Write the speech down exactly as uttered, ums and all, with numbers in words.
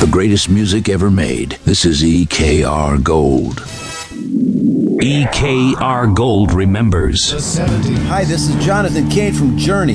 the greatest music ever made. This is E K R Gold. E K R Gold remembers. Hi, this is Jonathan Cain from Journey.